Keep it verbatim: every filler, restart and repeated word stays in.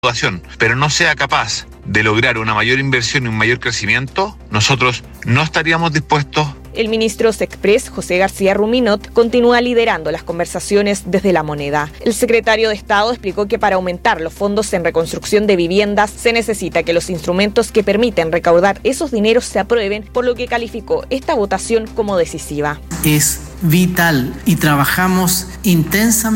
pero no sea capaz de lograr una mayor inversión y un mayor crecimiento, nosotros no estaríamos dispuestos. El ministro Sexpress, José García Ruminot, continúa liderando las conversaciones desde La Moneda. El secretario de Estado explicó que para aumentar los fondos en reconstrucción de viviendas se necesita que los instrumentos que permiten recaudar esos dineros se aprueben, por lo que calificó esta votación como decisiva. Es vital y trabajamos intensamente